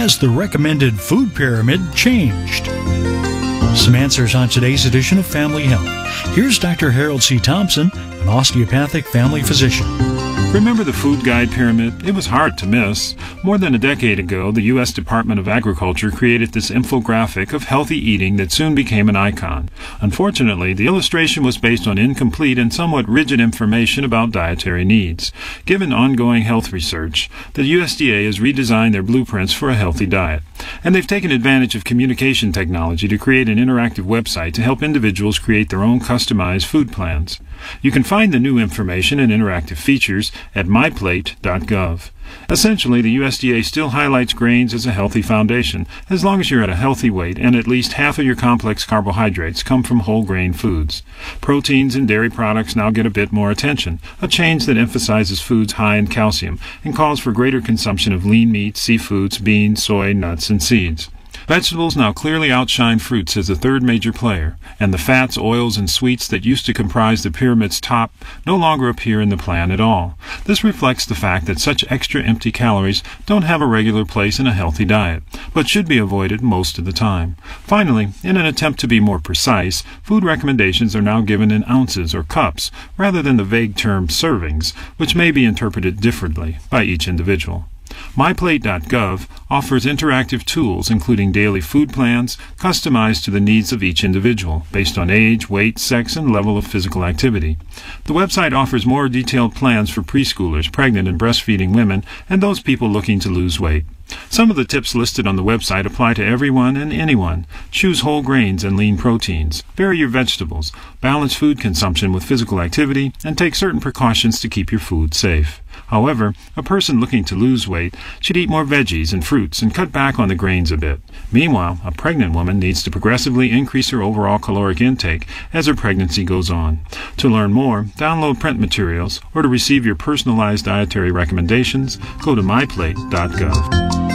has the recommended food pyramid changed? Some answers on today's edition of Family Health. Here's Dr. Harold C. Thompson, an osteopathic family physician. Remember the food guide pyramid? It was hard to miss. More than a decade ago, the U.S. Department of Agriculture created this infographic of healthy eating that soon became an icon. Unfortunately, the illustration was based on incomplete and somewhat rigid information about dietary needs. Given ongoing health research, the USDA has redesigned their blueprints for a healthy diet. And they've taken advantage of communication technology to create an interactive website to help individuals create their own customized food plans. You can find the new information and interactive features at myplate.gov. Essentially, the USDA still highlights grains as a healthy foundation, as long as you're at a healthy weight and at least half of your complex carbohydrates come from whole grain foods. Proteins and dairy products now get a bit more attention, a change that emphasizes foods high in calcium and calls for greater consumption of lean meat, seafoods, beans, soy, nuts, and seeds. Vegetables now clearly outshine fruits as the third major player, and the fats, oils, and sweets that used to comprise the pyramid's top no longer appear in the plan at all. This reflects the fact that such extra empty calories don't have a regular place in a healthy diet, but should be avoided most of the time. Finally, in an attempt to be more precise, food recommendations are now given in ounces or cups, rather than the vague term servings, which may be interpreted differently by each individual. MyPlate.gov offers interactive tools including daily food plans customized to the needs of each individual based on age, weight, sex, and level of physical activity. The website offers more detailed plans for preschoolers, pregnant and breastfeeding women, and those people looking to lose weight. Some of the tips listed on the website apply to everyone and anyone. Choose whole grains and lean proteins. Vary your vegetables. Balance food consumption with physical activity, and take certain precautions to keep your food safe. However, a person looking to lose weight should eat more veggies and fruits and cut back on the grains a bit. Meanwhile, a pregnant woman needs to progressively increase her overall caloric intake as her pregnancy goes on. To learn more, download print materials, or to receive your personalized dietary recommendations, go to myplate.gov.